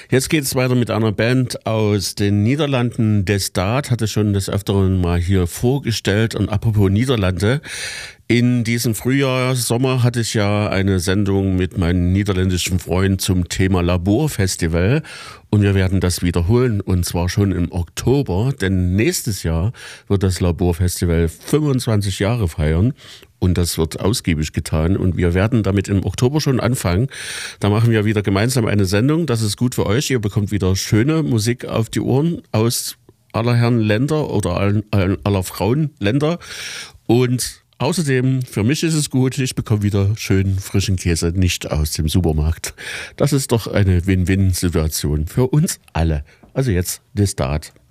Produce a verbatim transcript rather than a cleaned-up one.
Jetzt geht es weiter mit einer Band aus den Niederlanden. Destat hatte schon des Öfteren mal hier vorgestellt. Und apropos Niederlande, in diesem Frühjahr, Sommer hatte ich ja eine Sendung mit meinem niederländischen Freund zum Thema Laborfestival. Und wir werden das wiederholen, und zwar schon im Oktober, denn nächstes Jahr wird das Laborfestival fünfundzwanzig Jahre feiern. Und das wird ausgiebig getan, und wir werden damit im Oktober schon anfangen. Da machen wir wieder gemeinsam eine Sendung. Das ist gut für euch. Ihr bekommt wieder schöne Musik auf die Ohren aus aller Herren Länder oder allen, allen, aller Frauen Länder. Und außerdem, für mich ist es gut, ich bekomme wieder schönen frischen Käse, nicht aus dem Supermarkt. Das ist doch eine Win-Win-Situation für uns alle. Also jetzt Destat.